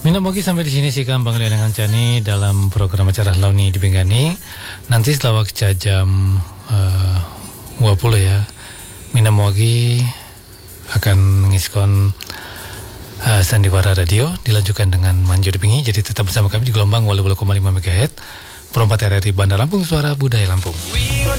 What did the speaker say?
Mina mogi sampai di sini sih kan Bang dengan Cani dalam program acara Launi di Benggani. Nanti setelah waktu jam 20 ya. Mina mogi akan mengiskon Sandiwara Radio dilanjutkan dengan Manjo di Bengi. Jadi tetap bersama kami di gelombang 88,5 MHz. Perompat RRI Bandar Lampung, Suara Budaya Lampung.